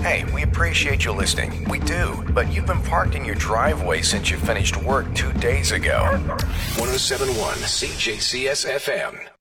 Hey, we appreciate you listening. We do. But you've been parked in your driveway since you finished work 2 days ago. 1071 CJCS FM.